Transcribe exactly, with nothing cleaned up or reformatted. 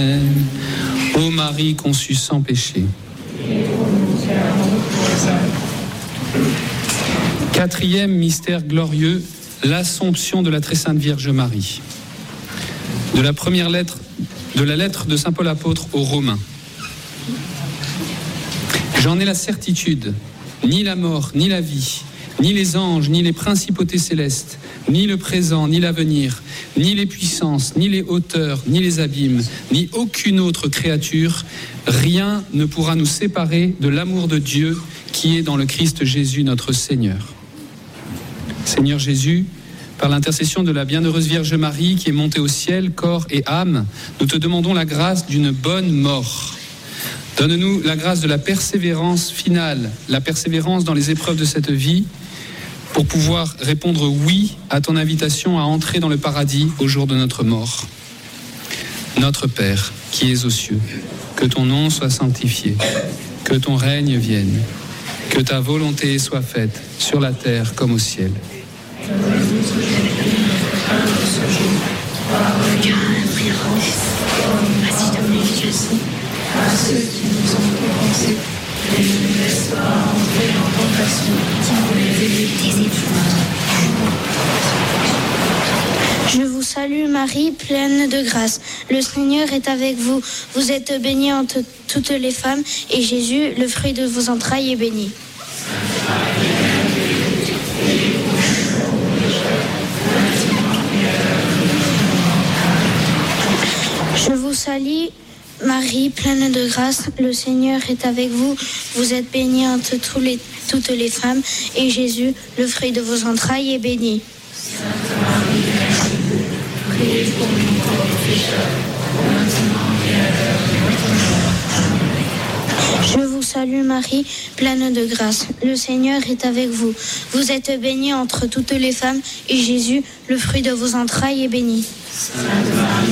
Ô Marie conçue sans péché. Quatrième mystère glorieux, l'Assomption de la Très Sainte Vierge Marie. De la première lettre, de la lettre de Saint Paul apôtre aux Romains. J'en ai la certitude, ni la mort, ni la vie, ni les anges, ni les principautés célestes, ni le présent, ni l'avenir, ni les puissances, ni les hauteurs, ni les abîmes, ni aucune autre créature, rien ne pourra nous séparer de l'amour de Dieu qui est dans le Christ Jésus notre Seigneur. Seigneur Jésus, par l'intercession de la bienheureuse Vierge Marie qui est montée au ciel, corps et âme, nous te demandons la grâce d'une bonne mort. Donne-nous la grâce de la persévérance finale, la persévérance dans les épreuves de cette vie, pour pouvoir répondre oui à ton invitation à entrer dans le paradis au jour de notre mort. Notre Père, qui es aux cieux, que ton nom soit sanctifié, que ton règne vienne, que ta volonté soit faite sur la terre comme au ciel. À ceux qui nous ont offensés, et ne nous laisse pas entrer en tentation, mais délivre-nous. Je vous salue Marie, pleine de grâce. Le Seigneur est avec vous. Vous êtes bénie entre toutes les femmes, et Jésus, le fruit de vos entrailles, est béni. Je vous salue Marie, pleine de grâce, le Seigneur est avec vous. Vous êtes bénie entre tous les, toutes les femmes, et Jésus, le fruit de vos entrailles, est béni. Sainte Marie, Mère de Dieu, priez pour nous pauvres pécheurs, maintenant et à l'heure de notre mort. Je vous salue Marie, pleine de grâce, le Seigneur est avec vous. Vous êtes bénie entre toutes les femmes, et Jésus, le fruit de vos entrailles, est béni. Sainte Marie,